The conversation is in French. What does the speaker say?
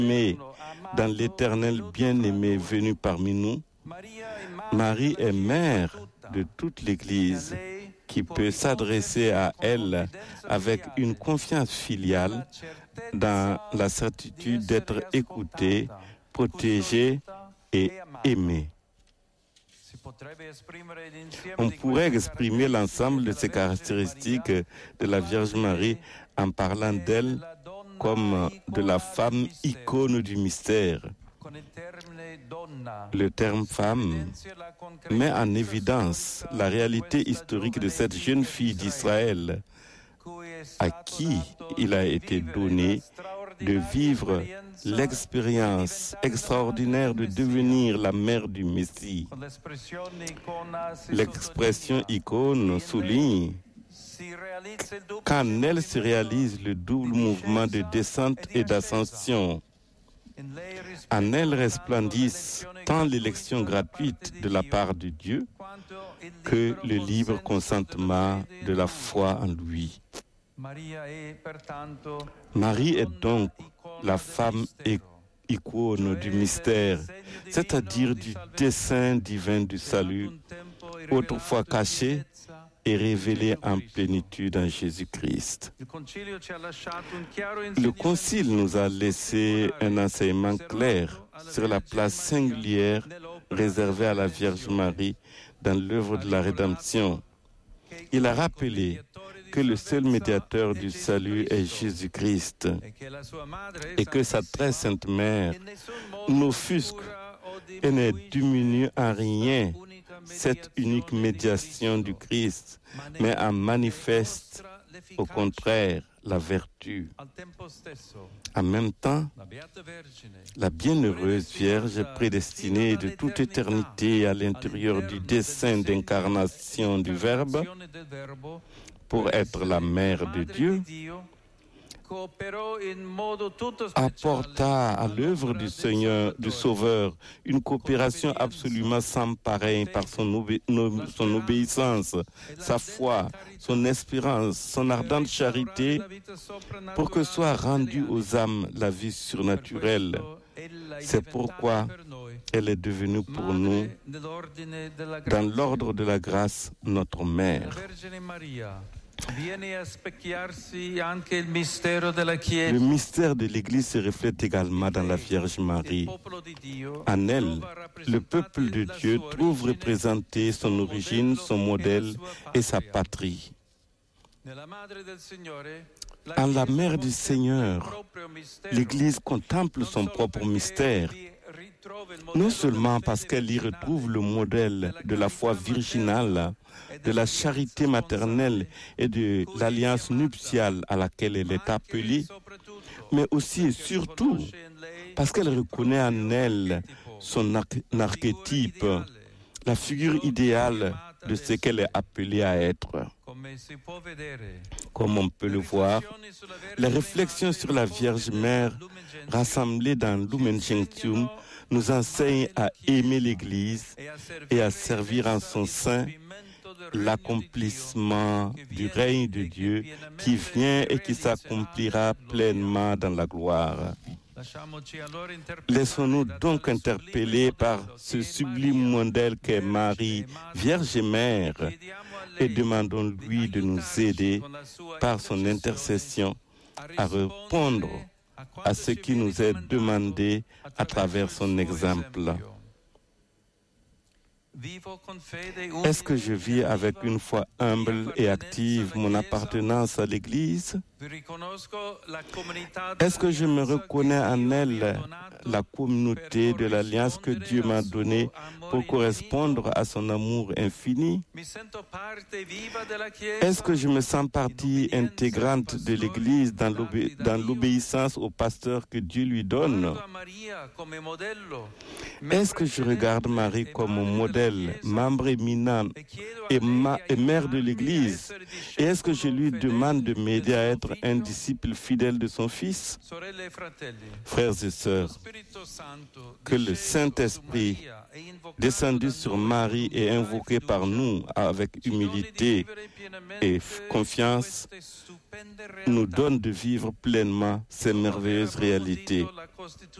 Mais dans l'Éternel bien-aimé venu parmi nous, Marie est mère de toute l'Église qui peut s'adresser à elle avec une confiance filiale dans la certitude d'être écoutée, protégée et aimée. On pourrait exprimer l'ensemble de ces caractéristiques de la Vierge Marie en parlant d'elle comme de la femme icône du mystère. Le terme femme met en évidence la réalité historique de cette jeune fille d'Israël à qui il a été donné de vivre l'expérience extraordinaire de devenir la mère du Messie. L'expression icône souligne qu'en elle se réalise le double mouvement de descente et d'ascension. En elle resplendissent tant l'élection gratuite de la part de Dieu que le libre consentement de la foi en lui. Marie est donc la femme icône du mystère, c'est-à-dire du dessein divin du salut, autrefois caché et révélé en plénitude en Jésus-Christ. Le Concile nous a laissé un enseignement clair sur la place singulière réservée à la Vierge Marie dans l'œuvre de la rédemption. Il a rappelé que le seul médiateur du salut est Jésus-Christ et que sa très sainte mère n'offusque et ne diminue en rien cette unique médiation du Christ, mais en manifeste au contraire la vertu. En même temps, la bienheureuse Vierge prédestinée de toute éternité à l'intérieur du dessein d'incarnation du Verbe, pour être la mère de Dieu, apporta à l'œuvre du Seigneur, du Sauveur, une coopération absolument sans pareille par son obéissance, sa foi, son espérance, son ardente charité, pour que soit rendue aux âmes la vie surnaturelle. C'est pourquoi elle est devenue pour nous, dans l'ordre de la grâce, notre mère. Le mystère de l'Église se reflète également dans la Vierge Marie. En elle, le peuple de Dieu trouve représenté son origine, son modèle et sa patrie. En la mère du Seigneur, l'Église contemple son propre mystère, non seulement parce qu'elle y retrouve le modèle de la foi virginale, de la charité maternelle et de l'alliance nuptiale à laquelle elle est appelée, mais aussi et surtout parce qu'elle reconnaît en elle son archétype, la figure idéale de ce qu'elle est appelée à être. Comme on peut le voir, les réflexions sur la Vierge Mère rassemblées dans Lumen Gentium nous enseignent à aimer l'Église et à servir en son sein l'accomplissement du règne de Dieu qui vient et qui s'accomplira pleinement dans la gloire. Laissons-nous donc interpeller par ce sublime modèle qu'est Marie, Vierge et Mère, et demandons-lui de nous aider par son intercession à répondre à ce qui nous est demandé à travers son exemple. Est-ce que je vis avec une foi humble et active mon appartenance à l'Église? Est-ce que je me reconnais en elle la communauté de l'alliance que Dieu m'a donnée pour correspondre à son amour infini? Est-ce que je me sens partie intégrante de l'Église dans l'obéissance au pasteur que Dieu lui donne? Est-ce que je regarde Marie comme mon modèle, membre éminent et mère de l'Église? Et est-ce que je lui demande de m'aider à être un disciple fidèle de son Fils? Frères et sœurs, que le Saint-Esprit, descendu sur Marie et invoqué par nous avec humilité et confiance, nous donne de vivre pleinement ces merveilleuses réalités.